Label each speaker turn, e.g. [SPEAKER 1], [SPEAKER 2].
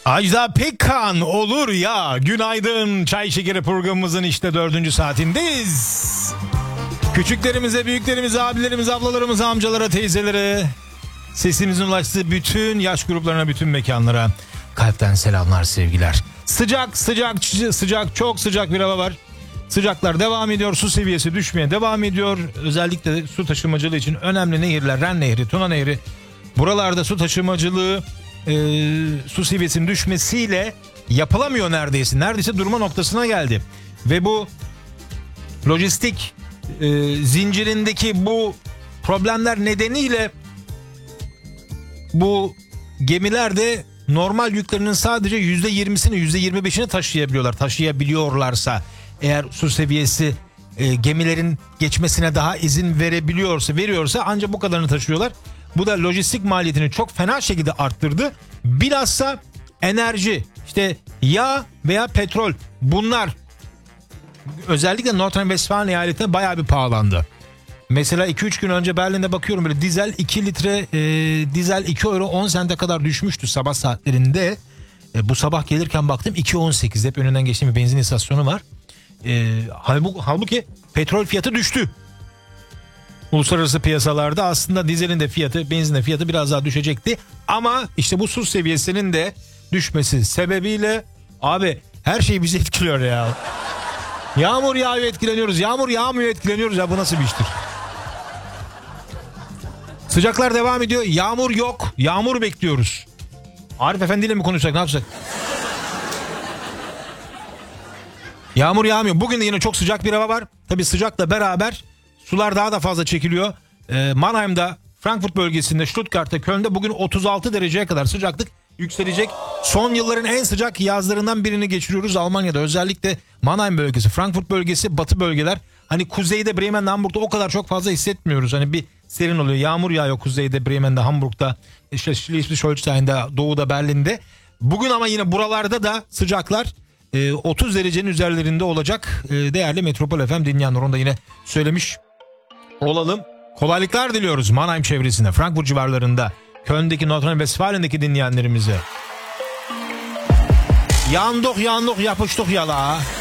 [SPEAKER 1] Ajda Pekkan olur ya. Günaydın. Çay Şekeri programımızın işte 4. saatindeyiz. Küçüklerimize, büyüklerimize, abilerimize, ablalarımıza, amcalara, teyzelere, sesimizin ulaştığı bütün yaş gruplarına, bütün mekanlara kalpten selamlar, sevgiler. Sıcak, çok sıcak bir hava var. Sıcaklar devam ediyor. Su seviyesi düşmeye devam ediyor. Özellikle de su taşımacılığı için önemli nehirler, Ren Nehri, Tuna Nehri. Buralarda su taşımacılığı su seviyesinin düşmesiyle yapılamıyor neredeyse. Neredeyse durma noktasına geldi. Ve bu lojistik zincirindeki bu problemler nedeniyle bu gemiler de normal yüklerinin sadece %20'sini, %25'ini taşıyabiliyorlarsa, eğer su seviyesi gemilerin geçmesine daha izin veriyorsa ancak bu kadarını taşıyorlar. Bu da lojistik maliyetini çok fena şekilde arttırdı. Bilhassa enerji, işte yağ veya petrol, bunlar özellikle Nordrhein-Westfalen eyaletinde bayağı bir pahalandı. Mesela 2-3 gün önce Berlin'de bakıyorum, böyle dizel 2 litre dizel 2 euro 10 sente kadar düşmüştü sabah saatlerinde. Bu sabah gelirken baktım 2.18, hep önünden geçtiğim bir benzin istasyonu var. Halbuki petrol fiyatı düştü. Uluslararası piyasalarda aslında dizelin de fiyatı, benzin de fiyatı biraz daha düşecekti. Ama işte bu su seviyesinin de düşmesi sebebiyle abi her şey bizi etkiliyor ya. Yağmur yağıyor etkileniyoruz, yağmur yağmıyor etkileniyoruz ya, bu nasıl bir iştir? Sıcaklar devam ediyor, yağmur yok, yağmur bekliyoruz. Arif Efendi ile mi konuşacak, ne yapacak? Yağmur yağmıyor. Bugün de yine çok sıcak bir hava var. Tabii sıcakla beraber sular daha da fazla çekiliyor. Mannheim'da, Frankfurt bölgesinde, Stuttgart'ta, Köln'de bugün 36 dereceye kadar sıcaklık yükselecek. Son yılların en sıcak yazlarından birini geçiriyoruz Almanya'da. Özellikle Mannheim bölgesi, Frankfurt bölgesi, batı bölgeler. Hani kuzeyde, Bremen'de, Hamburg'da o kadar çok fazla hissetmiyoruz. Hani bir serin oluyor. Yağmur yağıyor kuzeyde, Bremen'de, Hamburg'da, işte Schleswig-Holstein'de, doğuda, Berlin'de. Bugün ama yine buralarda da sıcaklar 30 derecenin üzerlerinde olacak. Değerli Metropol FM dinleyenler, onu da yine söylemiş olalım. Kolaylıklar diliyoruz Mannheim çevresinde, Frankfurt civarlarında, Köln'deki, Nordrhein-Westfalen'deki dinleyenlerimize. Yandık yapıştık yala.